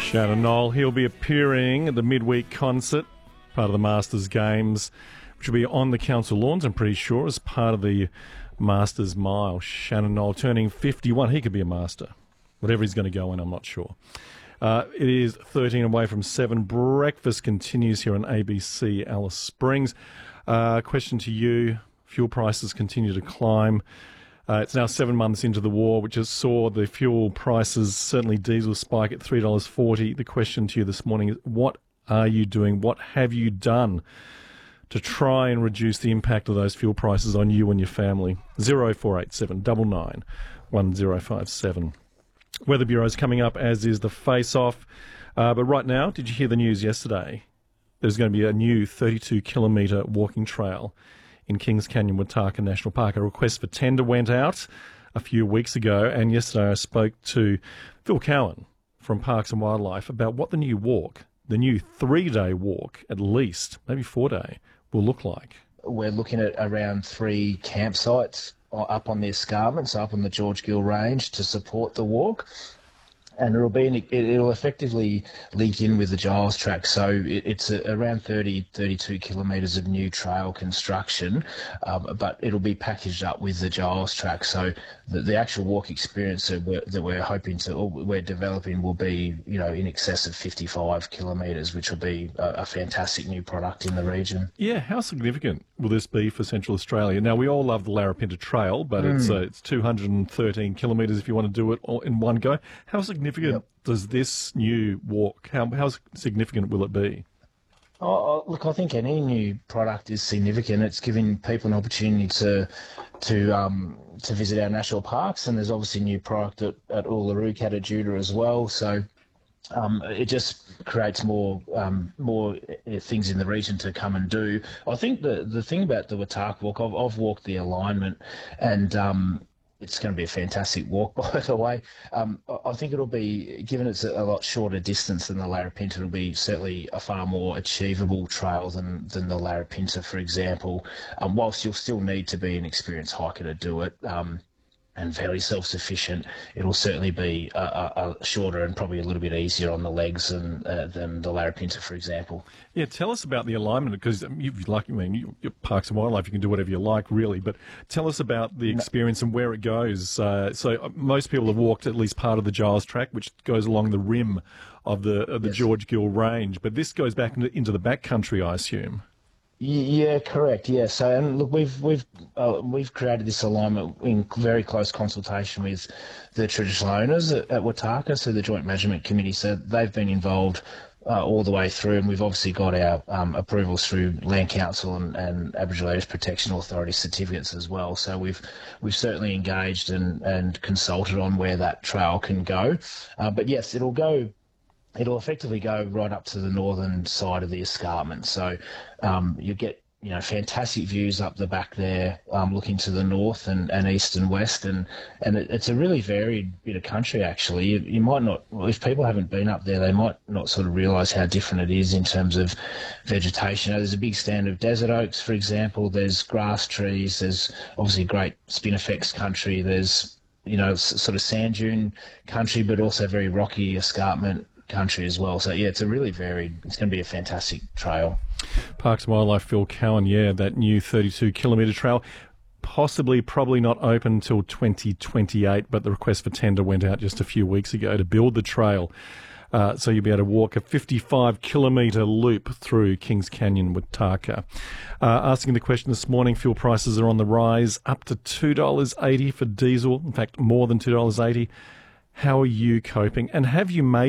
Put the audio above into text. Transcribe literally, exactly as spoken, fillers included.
Shannon Knoll, he'll be appearing at the midweek concert, part of the Masters Games, which will be on the council lawns, I'm pretty sure, as part of the Masters Mile. Shannon Knoll turning fifty-one. He could be a master. Whatever he's going to go in, I'm not sure. Uh, it is thirteen away from seven. Breakfast continues here on A B C Alice Springs. Uh, question to you. Fuel prices continue to climb. Uh, it's now seven months into the war, which has saw the fuel prices, certainly diesel, spike at three dollars forty. The question to you this morning is, what are you doing? What have you done to try and reduce the impact of those fuel prices on you and your family? zero four eight seven nine nine one zero five seven. Weather Bureau's coming up, as is the face-off. Uh, but right now, did you hear the news yesterday? There's going to be a new thirty-two kilometre walking trail in Kings Canyon, Wataka National Park. A request for tender went out a few weeks ago, and yesterday I spoke to Phil Cowan from Parks and Wildlife about what the new walk, the new three-day walk at least, maybe four-day, will look like. We're looking at around three campsites up on the escarpment, so up on the George Gill Range, to support the walk. And it'll be it'll effectively link in with the Giles track, so it's around thirty, thirty-two kilometres of new trail construction, um, but it'll be packaged up with the Giles track. So the, the actual walk experience that we're, that we're hoping to, or we're developing, will be, you know, in excess of fifty-five kilometres, which will be a, a fantastic new product in the region. Yeah, how significant will this be for Central Australia? Now, we all love the Larapinta Trail, but mm. it's uh, it's two hundred thirteen kilometres if you want to do it all in one go. How significant Yep. does this new walk, how, how significant will it be? Oh, look, I think any new product is significant. It's giving people an opportunity to to um, to visit our national parks, and there's obviously new product at, at Uluru, Katajuda as well. So um, it just creates more um, more things in the region to come and do. I think the, the thing about the Wataka walk, I've, I've walked the alignment, and um, it's going to be a fantastic walk, by the way. Um, I think it'll be, given it's a lot shorter distance than the Larapinta, it'll be certainly a far more achievable trail than, than the Larapinta, for example, um, whilst you'll still need to be an experienced hiker to do it. Um, and fairly self-sufficient, it'll certainly be a, a, a shorter and probably a little bit easier on the legs than, uh, than the Larapinta, for example. Yeah, tell us about the alignment, because you've like, I mean, you, you're Parks and Wildlife, you can do whatever you like, really, but tell us about the experience and where it goes. Uh, so most people have walked at least part of the Giles track, which goes along the rim of the, of the yes. George Gill Range, but this goes back into, into the backcountry, I assume. Yeah, correct. Yeah, so and look, we've we've uh, we've created this alignment in very close consultation with the traditional owners at, at Wataka, so the Joint Management Committee. So they've been involved uh, all the way through, and we've obviously got our um, approvals through Land Council and, and Aboriginal Areas Protection Authority certificates as well. So we've we've certainly engaged and, and consulted on where that trail can go. Uh, but yes, it'll go. It'll effectively go right up to the northern side of the escarpment. So um, you get, you know, fantastic views up the back there, um, looking to the north and, and east and west. And, and it, it's a really varied bit of country, actually. You, you might not, well, if people haven't been up there, they might not sort of realise how different it is in terms of vegetation. There's a big stand of desert oaks, for example. There's grass trees. There's obviously great spinifex country. There's, you know, s- sort of sand dune country, but also very rocky escarpment country as well. So yeah, it's a really varied, it's going to be a fantastic trail. Parks and Wildlife, Phil Cowan, yeah, that new thirty-two kilometre trail, possibly probably not open until twenty twenty-eight, but the request for tender went out just a few weeks ago to build the trail. Uh, so you'll be able to walk a fifty-five kilometre loop through Kings Canyon, Wataka. Uh, asking the question this morning, fuel prices are on the rise, up to two dollars eighty for diesel, in fact more than two dollars eighty. How are you coping, and have you made